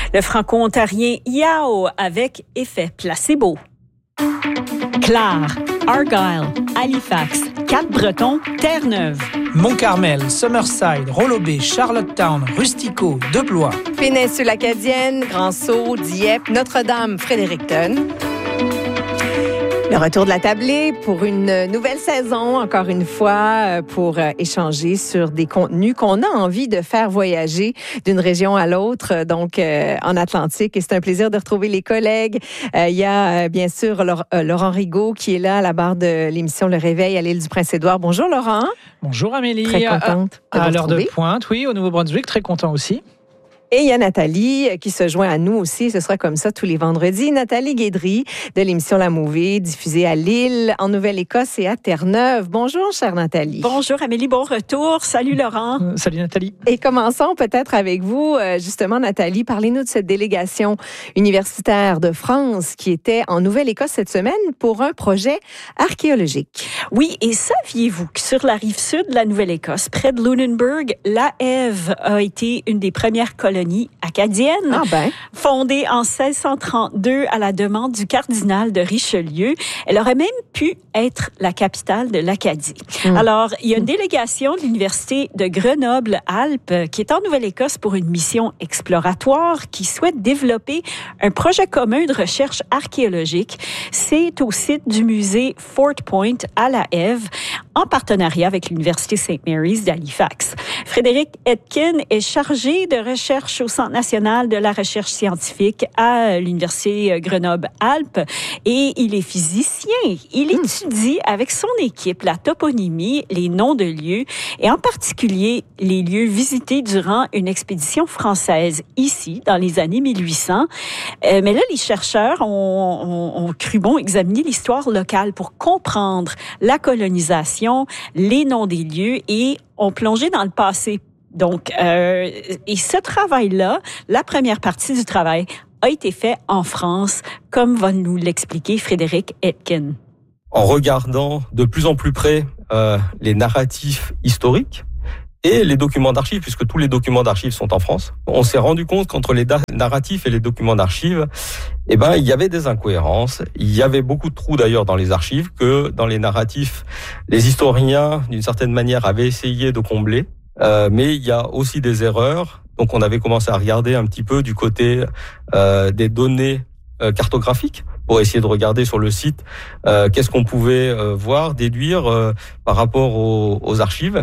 Le franco-ontarien Yao avec effet placebo. Clare, Argyle, Halifax, Cap-Breton, Terre-Neuve. Mont-Carmel, Summerside, Rollo-Bay, Charlottetown, Rustico, Deblois. Péninsule Acadienne, Grand-Sault, Dieppe, Notre-Dame, Fredericton. Le retour de la tablée pour une nouvelle saison, encore une fois, pour échanger sur des contenus qu'on a envie de faire voyager d'une région à l'autre, donc en Atlantique. Et c'est un plaisir de retrouver les collègues. Il y a bien sûr Laurent Rigaud qui est là à la barre de l'émission Le Réveil à l'île du Prince-Édouard. Bonjour Laurent. Bonjour Amélie. Très contente de vous à l'heure de retrouver. pointe, oui, au Nouveau-Brunswick, très content aussi. Et il y a Nathalie qui se joint à nous aussi. Ce sera comme ça tous les vendredis. Nathalie Guédry de l'émission La Movie, diffusée à Lille, en Nouvelle-Écosse et à Terre-Neuve. Bonjour, chère Nathalie. Bonjour Amélie, bon retour. Salut Laurent. Salut Nathalie. Et commençons peut-être avec vous, justement Nathalie. Parlez-nous de cette délégation universitaire de France qui était en Nouvelle-Écosse cette semaine pour un projet archéologique. Oui, et saviez-vous que sur la rive sud de la Nouvelle-Écosse, près de Lunenburg, la Ève a été une des premières colonies acadiennes, fondée en 1632 à la demande du cardinal de Richelieu. Elle aurait même pu être la capitale de l'Acadie. Alors, il y a une délégation de l'Université de Grenoble-Alpes qui est en Nouvelle-Écosse pour une mission exploratoire qui souhaite développer un projet commun de recherche archéologique. C'est au site du musée Fort Point à la Ève, en partenariat avec l'Université St. Mary's d'Halifax. Frédéric Etkin est chargé de recherche au Centre national de la recherche scientifique à l'Université Grenoble-Alpes et il est physicien. Il étudie avec son équipe la toponymie, les noms de lieux et en particulier les lieux visités durant une expédition française ici, dans les années 1800. Mais là, les chercheurs ont cru bon examiner l'histoire locale pour comprendre la colonisation, les noms des lieux et ont plongé dans le passé. Donc, et ce travail-là, la première partie du travail a été fait en France, comme va nous l'expliquer Frédéric Etkin. En regardant de plus en plus près les narratifs historiques et les documents d'archives, puisque tous les documents d'archives sont en France, on s'est rendu compte qu'entre les narratifs et les documents d'archives, il y avait des incohérences. Il y avait beaucoup de trous d'ailleurs dans les archives que dans les narratifs, les historiens, d'une certaine manière, avaient essayé de combler. Mais il y a aussi des erreurs. Donc, on avait commencé à regarder un petit peu du côté des données cartographiques pour essayer de regarder sur le site qu'est-ce qu'on pouvait voir, déduire par rapport aux archives.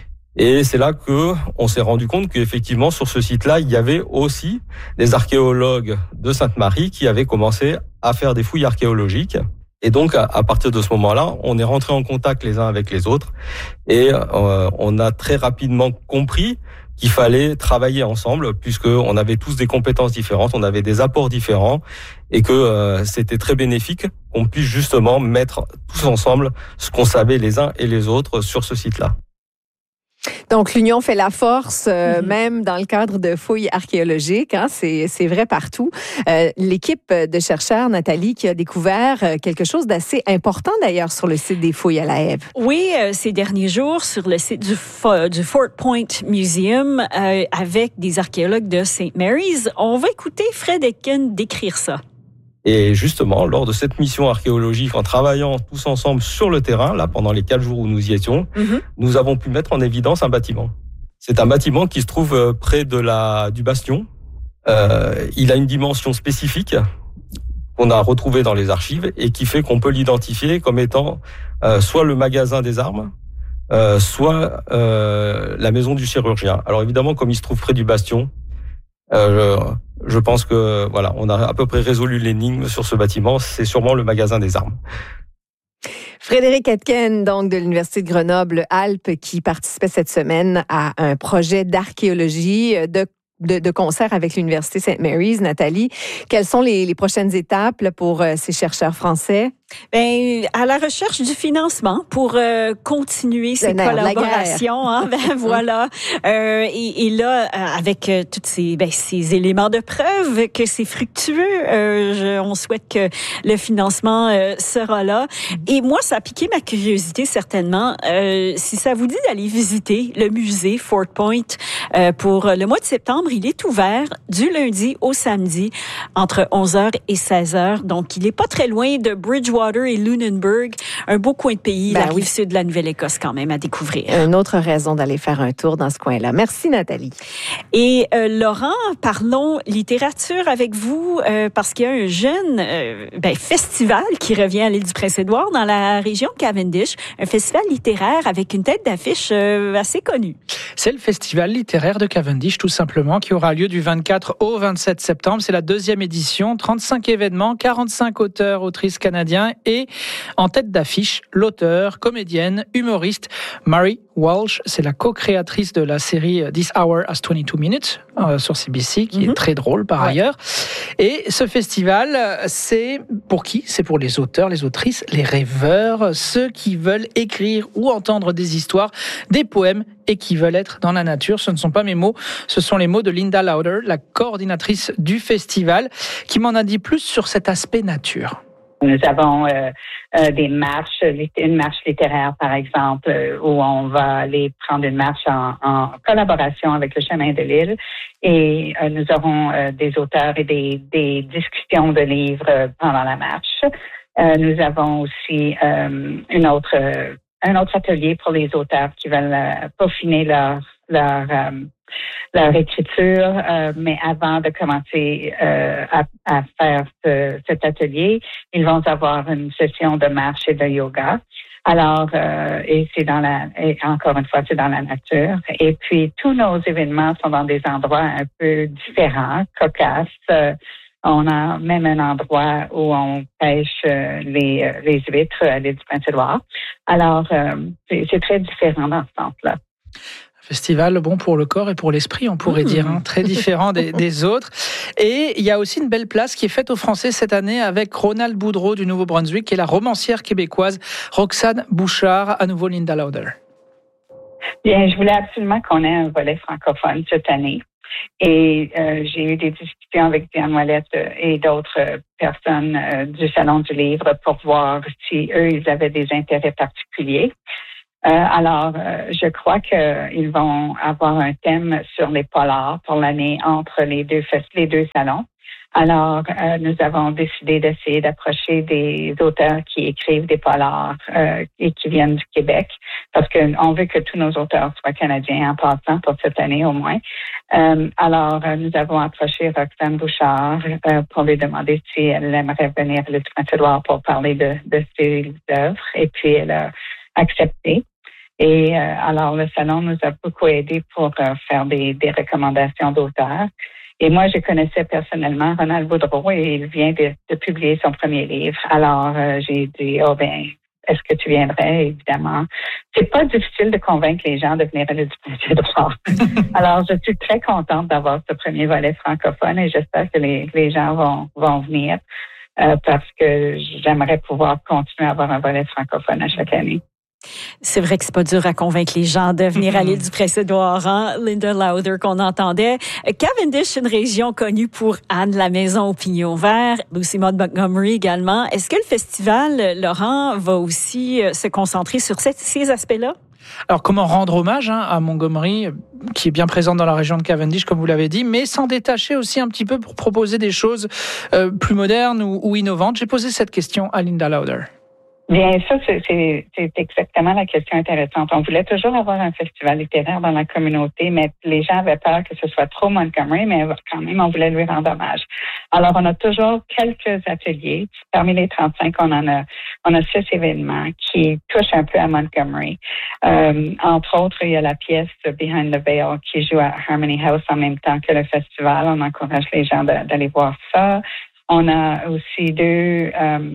Et c'est là que on s'est rendu compte qu'effectivement, sur ce site-là, il y avait aussi des archéologues de Sainte-Marie qui avaient commencé à faire des fouilles archéologiques. Et donc, à partir de ce moment-là, on est rentré en contact les uns avec les autres et on a très rapidement compris qu'il fallait travailler ensemble puisqu'on avait tous des compétences différentes, on avait des apports différents et que c'était très bénéfique qu'on puisse justement mettre tous ensemble ce qu'on savait les uns et les autres sur ce site-là. Donc, l'union fait la force, même dans le cadre de fouilles archéologiques. Hein, c'est vrai partout. L'équipe de chercheurs, Nathalie, qui a découvert quelque chose d'assez important d'ailleurs sur le site des fouilles à la Ève. Oui, ces derniers jours, sur le site du Fort Point Museum, avec des archéologues de St. Mary's, on va écouter Fred Etkin décrire ça. Et justement, lors de cette mission archéologique, en travaillant tous ensemble sur le terrain, là, pendant les 4 jours où nous y étions, nous avons pu mettre en évidence un bâtiment. C'est un bâtiment qui se trouve près du bastion. Il a une dimension spécifique qu'on a retrouvée dans les archives et qui fait qu'on peut l'identifier comme étant soit le magasin des armes, soit la maison du chirurgien. Alors évidemment, comme il se trouve près du bastion, je pense que voilà, on a à peu près résolu l'énigme sur ce bâtiment. C'est sûrement le magasin des armes. Frédéric Etkin, donc de l'Université de Grenoble-Alpes, qui participait cette semaine à un projet d'archéologie de concert avec l'Université St. Mary's. Nathalie, quelles sont les prochaines étapes là, pour ces chercheurs français? Ben, à la recherche du financement pour continuer ces collaborations. Hein, ben, voilà. Et là, avec tous ces éléments de preuve que c'est fructueux, on souhaite que le financement sera là. Et moi, ça a piqué ma curiosité certainement. Si ça vous dit d'aller visiter le musée Fort Point pour le mois de septembre, il est ouvert du lundi au samedi entre 11h et 16h. Donc, il est pas très loin de Bridgewater et Lunenburg, un beau coin de pays, la rive sud de la Nouvelle-Écosse quand même à découvrir. Une autre raison d'aller faire un tour dans ce coin-là. Merci Nathalie. Et Laurent, parlons littérature avec vous parce qu'il y a un jeune festival qui revient à l'île du Prince-Édouard dans la région de Cavendish, un festival littéraire avec une tête d'affiche assez connue. C'est le festival littéraire de Cavendish tout simplement qui aura lieu du 24 au 27 septembre. C'est la 2e édition, 35 événements, 45 auteurs, autrices canadiens et en tête d'affiche, l'auteure, comédienne, humoriste Mary Walsh. C'est la co-créatrice de la série This Hour Has 22 Minutes sur CBC, qui est très drôle par ailleurs. Et ce festival, c'est pour qui ? C'est pour les auteurs, les autrices, les rêveurs, ceux qui veulent écrire ou entendre des histoires, des poèmes et qui veulent être dans la nature. Ce ne sont pas mes mots, ce sont les mots de Linda Lauder, la coordinatrice du festival, qui m'en a dit plus sur cet aspect nature. Nous avons des marches, une marche littéraire par exemple, où on va aller prendre une marche en collaboration avec le Chemin de l'Île et nous aurons des auteurs et des discussions de livres pendant la marche. Nous avons aussi un autre atelier pour les auteurs qui veulent peaufiner leur écriture, mais avant de commencer à faire cet atelier, ils vont avoir une session de marche et de yoga. Alors, et encore une fois, c'est dans la nature. Et puis, tous nos événements sont dans des endroits un peu différents, cocasses. On a même un endroit où on pêche les huîtres à l'île du Prince-Édouard. Alors, c'est très différent dans ce sens-là. Festival bon pour le corps et pour l'esprit, on pourrait dire, très différent des autres. Et il y a aussi une belle place qui est faite aux Français cette année avec Ronald Boudreau du Nouveau-Brunswick et la romancière québécoise Roxane Bouchard, à nouveau Linda Lauder. Bien, je voulais absolument qu'on ait un volet francophone cette année. Et j'ai eu des discussions avec Diane Ouellette et d'autres personnes du Salon du Livre pour voir si eux, ils avaient des intérêts particuliers. Alors, je crois qu'ils vont avoir un thème sur les polars pour l'année entre les deux salons. Alors, nous avons décidé d'essayer d'approcher des auteurs qui écrivent des polars et qui viennent du Québec, parce qu'on veut que tous nos auteurs soient canadiens en passant pour cette année au moins. Alors, nous avons approché Roxane Bouchard pour lui demander si elle aimerait venir à l'île du Prince-Édouard pour parler de ses œuvres, et puis elle a accepté. Et alors, le salon nous a beaucoup aidé pour faire des recommandations d'auteurs. Et moi, je connaissais personnellement Ronald Boudreau et il vient de publier son premier livre. Alors, j'ai dit, est-ce que tu viendrais? Évidemment. C'est pas difficile de convaincre les gens de venir à l'île du Prince-Édouard. Alors, je suis très contente d'avoir ce premier volet francophone et j'espère que les gens vont venir parce que j'aimerais pouvoir continuer à avoir un volet francophone à chaque année. C'est vrai que c'est pas dur à convaincre les gens de venir à l'île du Prince-Édouard, hein? Linda Lauder qu'on entendait. Cavendish, une région connue pour Anne la Maison au Pignon Vert, Lucy Maud Montgomery également. Est-ce que le festival, Laurent, va aussi se concentrer sur ces aspects-là? Alors, comment rendre hommage à Montgomery, qui est bien présente dans la région de Cavendish, comme vous l'avez dit, mais s'en détacher aussi un petit peu pour proposer des choses plus modernes ou innovantes? J'ai posé cette question à Linda Lauder. Bien, ça, c'est exactement la question intéressante. On voulait toujours avoir un festival littéraire dans la communauté, mais les gens avaient peur que ce soit trop Montgomery, mais quand même, on voulait lui rendre hommage. Alors, on a toujours quelques ateliers. Parmi les 35, on a 6 événements qui touchent un peu à Montgomery. Entre autres, il y a la pièce Behind the Veil qui joue à Harmony House en même temps que le festival. On encourage les gens d'aller voir ça. On a aussi deux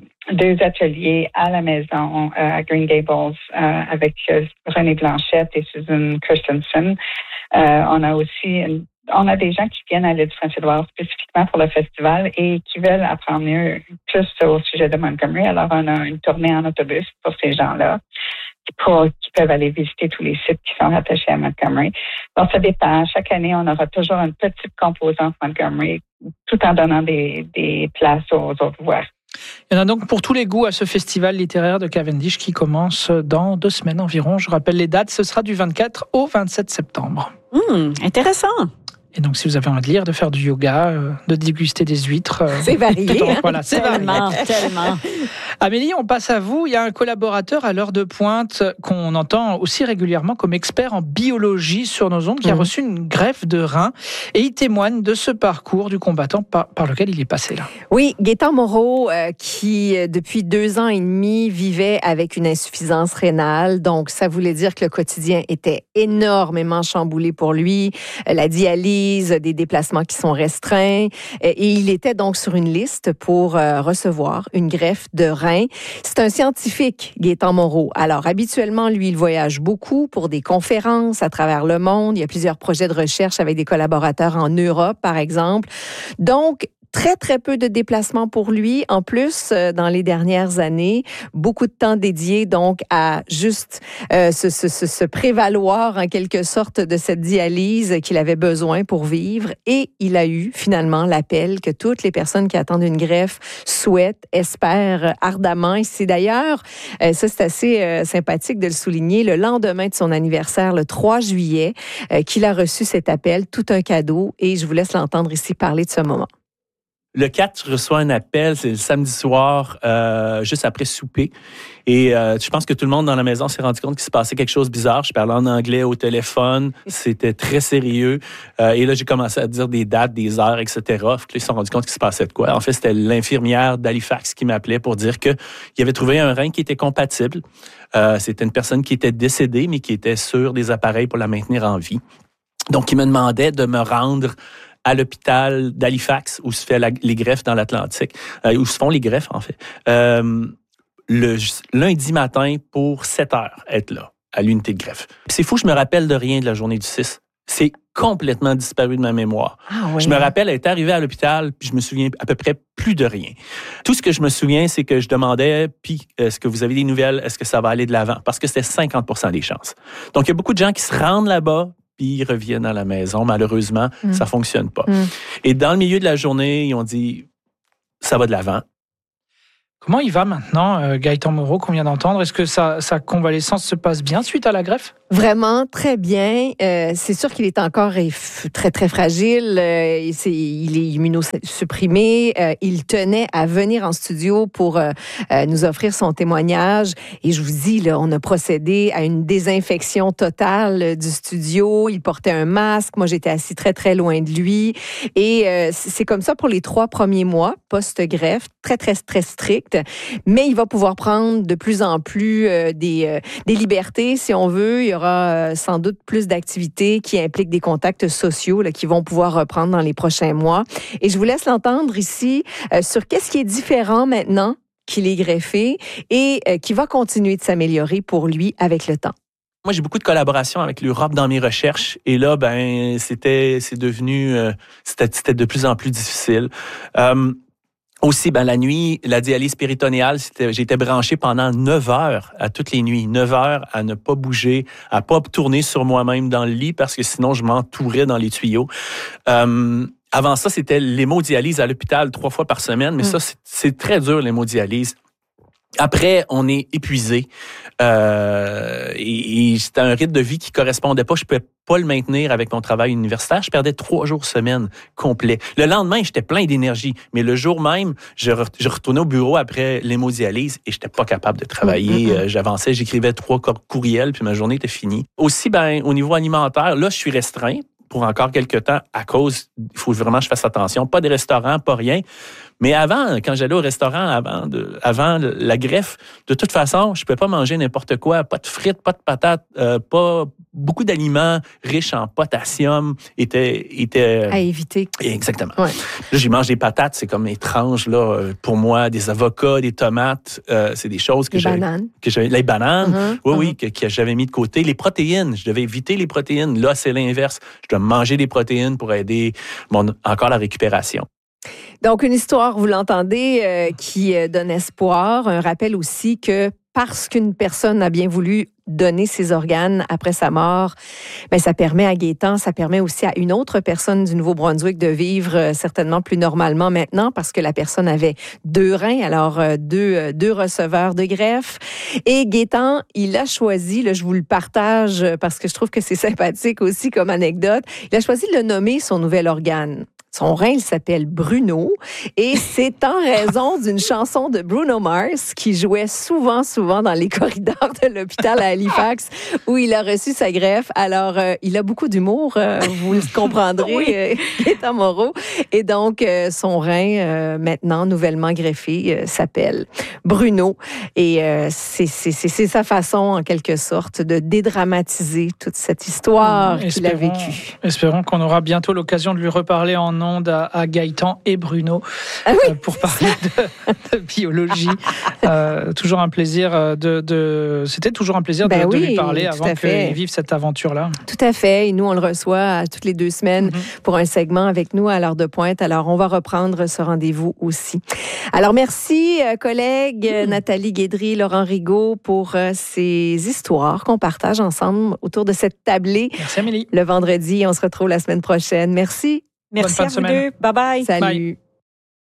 ateliers à la maison à Green Gables avec René Blanchette et Susan Christensen. On a aussi on a des gens qui viennent à l'île du Prince-Édouard spécifiquement pour le festival et qui veulent apprendre mieux plus au sujet de Montgomery. Alors, on a une tournée en autobus pour ces gens-là qui peuvent aller visiter tous les sites qui sont rattachés à Montgomery. Donc, ça dépend. Chaque année, on aura toujours une petite composante Montgomery tout en donnant des places aux autres voies. Il y en a donc pour tous les goûts à ce festival littéraire de Cavendish qui commence dans 2 semaines environ. Je rappelle les dates, ce sera du 24 au 27 septembre. Intéressant. Et donc, si vous avez envie de lire, de faire du yoga, de déguster des huîtres... c'est varié. Voilà, c'est tellement. Amélie, on passe à vous. Il y a un collaborateur à l'heure de pointe qu'on entend aussi régulièrement comme expert en biologie sur nos ondes qui a reçu une greffe de rein et il témoigne de ce parcours du combattant par lequel il est passé là. Oui, Gaétan Moreau qui depuis 2 ans et demi vivait avec une insuffisance rénale. Donc, ça voulait dire que le quotidien était énormément chamboulé pour lui. La dialyse, des déplacements qui sont restreints. Et il était donc sur une liste pour recevoir une greffe de rein. C'est un scientifique, Gaétan Moreau. Alors, habituellement, lui, il voyage beaucoup pour des conférences à travers le monde. Il y a plusieurs projets de recherche avec des collaborateurs en Europe, par exemple. Donc, très, très peu de déplacements pour lui. En plus, dans les dernières années, beaucoup de temps dédié donc à juste se prévaloir en quelque sorte de cette dialyse qu'il avait besoin pour vivre. Et il a eu finalement l'appel que toutes les personnes qui attendent une greffe souhaitent, espèrent ardemment. Et c'est d'ailleurs, ça c'est assez sympathique de le souligner, le lendemain de son anniversaire, le 3 juillet, qu'il a reçu cet appel, tout un cadeau. Et je vous laisse l'entendre ici parler de ce moment. Le 4, je reçois un appel, c'est le samedi soir, juste après souper. Et je pense que tout le monde dans la maison s'est rendu compte qu'il se passait quelque chose de bizarre. Je parlais en anglais au téléphone, c'était très sérieux. Et là, j'ai commencé à dire des dates, des heures, etc. Ils se sont rendus compte qu'il se passait de quoi. En fait, c'était l'infirmière d'Halifax qui m'appelait pour dire qu'il avait trouvé un rein qui était compatible. C'était une personne qui était décédée, mais qui était sur des appareils pour la maintenir en vie. Donc, il me demandait de me rendre à l'hôpital d'Halifax, où se fait les greffes dans l'Atlantique, où se font les greffes, en fait, le lundi matin pour 7 heures, être là, à l'unité de greffe. Puis c'est fou, je me rappelle de rien de la journée du 6. C'est complètement disparu de ma mémoire. Ah oui. Je me rappelle être arrivé à l'hôpital, puis je me souviens à peu près plus de rien. Tout ce que je me souviens, c'est que je demandais, puis est-ce que vous avez des nouvelles, est-ce que ça va aller de l'avant? Parce que c'était 50% des chances. Donc, il y a beaucoup de gens qui se rendent là-bas, puis ils reviennent à la maison. Malheureusement, ça fonctionne pas. Et dans le milieu de la journée, ils ont dit, ça va de l'avant. Comment il va maintenant, Gaétan Moreau, qu'on vient d'entendre? Est-ce que sa convalescence se passe bien suite à la greffe? Vraiment, très bien. C'est sûr qu'il est encore très, très fragile. Il est immunosupprimé. Il tenait à venir en studio pour nous offrir son témoignage. Et je vous dis, là, on a procédé à une désinfection totale du studio. Il portait un masque. Moi, j'étais assis très, très loin de lui. Et c'est comme ça pour les 3 premiers mois post-greffe. Très, très, très strict. Mais il va pouvoir prendre de plus en plus des libertés, si on veut. Il y aura sans doute plus d'activités qui impliquent des contacts sociaux là, qui vont pouvoir reprendre dans les prochains mois. Et je vous laisse l'entendre ici sur qu'est-ce qui est différent maintenant qu'il est greffé et qui va continuer de s'améliorer pour lui avec le temps. Moi, j'ai beaucoup de collaboration avec l'Europe dans mes recherches. Et là, c'était de plus en plus difficile. Aussi, la nuit, la dialyse péritonéale, j'étais branché pendant 9 heures à toutes les nuits. 9 heures à ne pas bouger, à pas tourner sur moi-même dans le lit parce que sinon, je m'entourais dans les tuyaux. Avant ça, c'était l'hémodialyse à l'hôpital 3 fois par semaine. Mais ça, c'est très dur, l'hémodialyse. Après, on est épuisé. Et c'était un rythme de vie qui correspondait pas. Je pouvais pas le maintenir avec mon travail universitaire. Je perdais 3 jours semaine complets. Le lendemain, j'étais plein d'énergie. Mais le jour même, je retournais au bureau après l'hémodialyse et j'étais pas capable de travailler. J'avançais, j'écrivais 3 courriels puis ma journée était finie. Aussi, au niveau alimentaire, là, je suis restreint pour encore quelques temps à cause, il faut vraiment que je fasse attention. Pas de restaurant, pas rien. Mais avant, quand j'allais au restaurant, avant la greffe, de toute façon, je ne pouvais pas manger n'importe quoi. Pas de frites, pas de patates, pas beaucoup d'aliments riches en potassium étaient à éviter. Exactement. Ouais. Là, j'y mange des patates, c'est comme étrange là pour moi, des avocats, des tomates, c'est des choses que les bananes, que j'avais mis de côté. Les protéines, je devais éviter les protéines. Là, c'est l'inverse. Je dois manger des protéines pour aider encore la récupération. Donc, une histoire, vous l'entendez, qui donne espoir. Un rappel aussi que parce qu'une personne a bien voulu donner ses organes après sa mort, bien, ça permet à Gaétan, ça permet aussi à une autre personne du Nouveau-Brunswick de vivre certainement plus normalement maintenant parce que la personne avait 2 reins, alors deux receveurs de greffe. Et Gaétan, il a choisi, là, je vous le partage parce que je trouve que c'est sympathique aussi comme anecdote, il a choisi de le nommer son nouvel organe. Son rein, il s'appelle Bruno et c'est en raison d'une chanson de Bruno Mars qui jouait souvent dans les corridors de l'hôpital à Halifax où il a reçu sa greffe. Alors, il a beaucoup d'humour, vous le comprendrez, Gaétan Moreau. Et donc, son rein, maintenant nouvellement greffé, s'appelle Bruno. Et c'est sa façon, en quelque sorte, de dédramatiser toute cette histoire qu'il a vécue. Espérons qu'on aura bientôt l'occasion de lui reparler en ondes à Gaétan et Bruno pour parler de biologie. Toujours un plaisir c'était toujours un plaisir de lui parler avant qu'il vive cette aventure-là. Tout à fait. Et nous, on le reçoit toutes les 2 semaines pour un segment avec nous à l'heure de pointe. Alors, on va reprendre ce rendez-vous aussi. Alors, merci, collègues Nathalie Guédry, Laurent Rigaud, pour ces histoires qu'on partage ensemble autour de cette tablée. Merci, Amélie. Le vendredi, on se retrouve la semaine prochaine. Merci. Merci à vous deux. Bye-bye. Salut. Bye.